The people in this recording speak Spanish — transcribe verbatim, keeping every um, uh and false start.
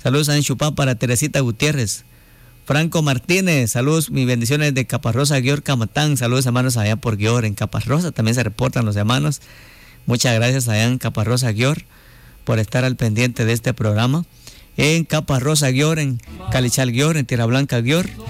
Saludos a Enchupá para Teresita Gutiérrez. Franco Martínez, saludos, mis bendiciones de Caparrosa, Guior, Camatán. Saludos, hermanos, allá por Guior, en Caparrosa. También se reportan los hermanos. Muchas gracias allá en Caparrosa, Guior, por estar al pendiente de este programa. En Caparrosa, Guior, en Calichal, Guior, en Tierra Blanca, Guior.